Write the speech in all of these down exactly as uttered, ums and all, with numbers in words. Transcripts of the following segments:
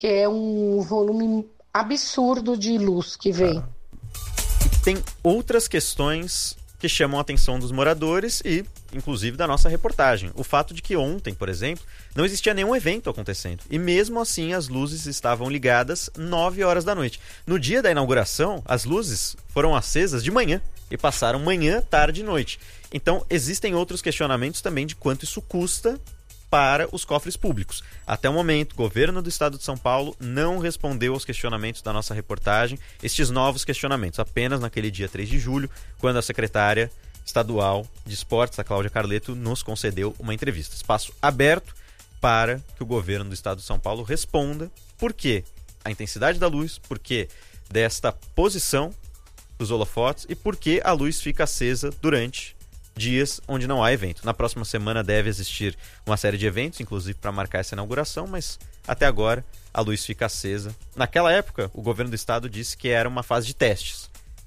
que é um volume absurdo de luz que vem. Ah. E tem outras questões que chamam a atenção dos moradores e, inclusive, da nossa reportagem. O fato de que ontem, por exemplo, não existia nenhum evento acontecendo. E mesmo assim as luzes estavam ligadas nove horas da noite. No dia da inauguração, as luzes foram acesas de manhã e passaram manhã, tarde e noite. Então, existem outros questionamentos também de quanto isso custa para os cofres públicos. Até o momento, o governo do estado de São Paulo não respondeu aos questionamentos da nossa reportagem, estes novos questionamentos, apenas naquele dia três de julho, quando a secretária estadual de esportes, a Cláudia Carleto, nos concedeu uma entrevista. Espaço aberto para que o governo do estado de São Paulo responda por que a intensidade da luz, por que desta posição dos holofotes e por que a luz fica acesa durante dias onde não há evento. Na próxima semana deve existir uma série de eventos, inclusive para marcar essa inauguração, mas até agora a luz fica acesa. Naquela época, o governo do estado disse que era uma fase de testes.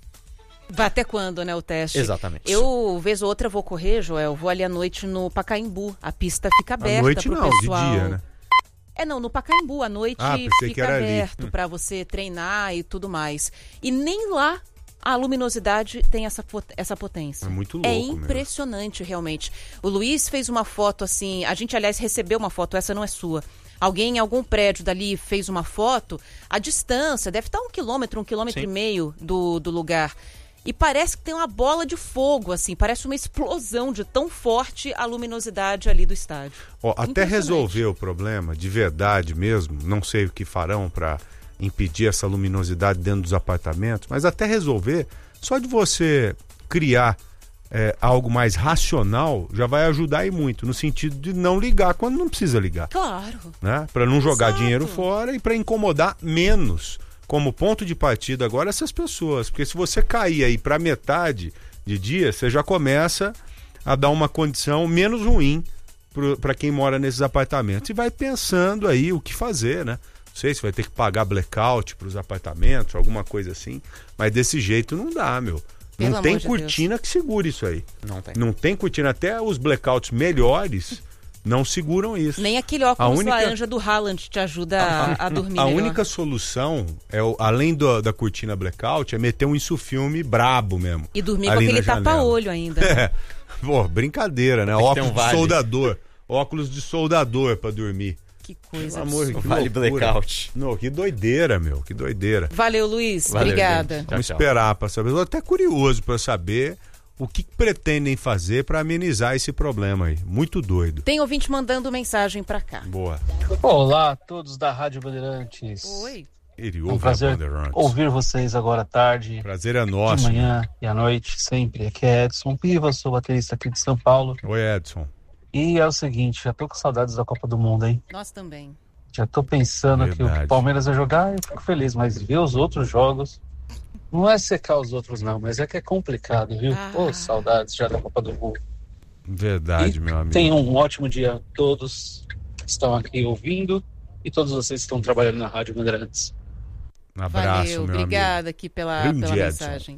Vai até quando, né, o teste? Exatamente. Eu, vez ou outra, vou correr, Joel, vou ali à noite no Pacaembu. A pista fica aberta à noite pro não, pessoal. De dia, né? É, não, no Pacaembu, à noite ah, fica aberto para você treinar e tudo mais. E nem lá a luminosidade tem essa, essa potência. É muito louco. É impressionante, mesmo. Realmente. O Luiz fez uma foto assim, a gente, aliás, recebeu uma foto, essa não é sua. Alguém em algum prédio dali fez uma foto, a distância deve estar um quilômetro, um quilômetro Sim. e meio do, do lugar. E parece que tem uma bola de fogo, assim, parece uma explosão de tão forte a luminosidade ali do estádio. Ó, até resolver o problema, de verdade mesmo, não sei o que farão para impedir essa luminosidade dentro dos apartamentos, mas até resolver, só de você criar é, algo mais racional, já vai ajudar aí muito, no sentido de não ligar quando não precisa ligar. Claro. Né? Para não jogar Exato. dinheiro fora e para incomodar menos, como ponto de partida agora, essas pessoas. Porque se você cair aí para metade de dia, você já começa a dar uma condição menos ruim para quem mora nesses apartamentos. E vai pensando aí o que fazer, né? Não sei se vai ter que pagar blackout para os apartamentos, alguma coisa assim. Mas desse jeito não dá, meu. Pelo não tem cortina de que segure isso aí. Não tem. Não tem cortina. Até os blackouts melhores não seguram isso. Nem aquele óculos única... laranja do Haaland te ajuda a, a dormir A melhor. única solução, é além do, da cortina blackout, é meter um insufilme brabo mesmo. E dormir com aquele tapa-olho ainda. É. Pô, brincadeira, né? Óculos um vale. de soldador. Óculos de soldador pra dormir. Que coisa amor, que vale blackout. Não, que doideira, meu, que doideira. Valeu, Luiz. Valeu, obrigada. Tchau, Vamos tchau. esperar para saber. Estou até curioso para saber o que pretendem fazer para amenizar esse problema aí. Muito doido. Tem ouvinte mandando mensagem para cá. Boa. Olá a todos da Rádio Bandeirantes. Oi. Ele É um ouve prazer a Bandeirantes. ouvir vocês agora à tarde. Prazer é nosso. De manhã e à noite, sempre. Aqui é Edson Piva, sou baterista aqui de São Paulo. Oi, Edson. E é o seguinte, já tô com saudades da Copa do Mundo, hein? Nós também. Já tô pensando Verdade. que o Palmeiras vai jogar e fico feliz, mas ver os outros jogos, não é secar os outros não, mas é que é complicado, viu? Ah. Pô, saudades já da Copa do Mundo. Verdade, e meu amigo. Tenham um ótimo dia a todos que estão aqui ouvindo e todos vocês que estão trabalhando na Rádio Bandeirantes. Um abraço, Valeu, meu obrigada amigo. aqui pela, Grande pela Edson. mensagem.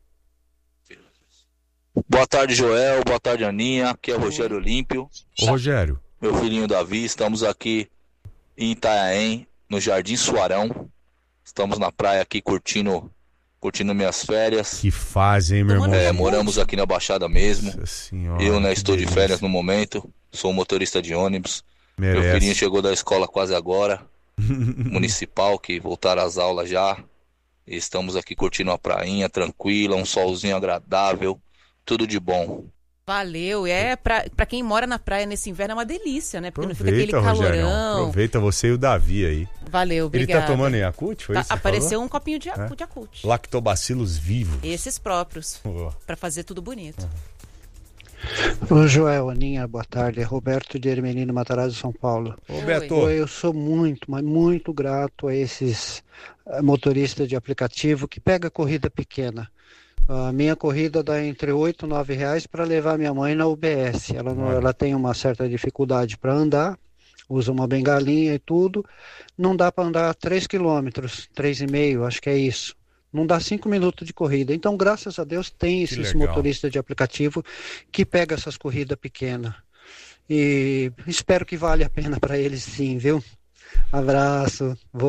Boa tarde, Joel. Boa tarde, Aninha. Aqui é o Rogério Olímpio. Ô, Rogério. Meu filhinho Davi. Estamos aqui em Itanhaém, no Jardim Suarão. Estamos na praia aqui curtindo, curtindo minhas férias. Que fase, hein, meu irmão? É, moramos aqui na Baixada mesmo. Nossa senhora, Eu, né, que estou de delícia. férias no momento. Sou motorista de ônibus. Merece. Meu filhinho chegou da escola quase agora. Municipal, que voltaram às aulas já. E estamos aqui curtindo a prainha tranquila, um solzinho agradável. Tudo de bom. Valeu. É, pra, pra quem mora na praia nesse inverno é uma delícia, né? Porque Aproveita, não fica aquele Rogério. calorão. Aproveita você e o Davi aí. Valeu, obrigada. Ele tá tomando Yakult, foi Tá, isso que você apareceu falou? um copinho de É? Yakult. Yakult. Lactobacilos vivos. Esses próprios. Oh. Pra fazer tudo bonito. Ô Joel, Aninha, boa tarde. É Roberto de Ermelino, Matarazzo, São Paulo. Roberto. Oi, eu sou muito, mas muito grato a esses uh, motoristas de aplicativo que pega corrida pequena. A minha corrida dá entre oito e nove reais para levar minha mãe na U B S. Ela, não, ela tem uma certa dificuldade para andar, usa uma bengalinha e tudo. Não dá para andar três quilômetros, três e meio, acho que é isso. Não dá cinco minutos de corrida. Então, graças a Deus, tem Que esses legal. motoristas de aplicativo que pegam essas corridas pequenas. E espero que valha a pena para eles sim, viu? Abraço. Vou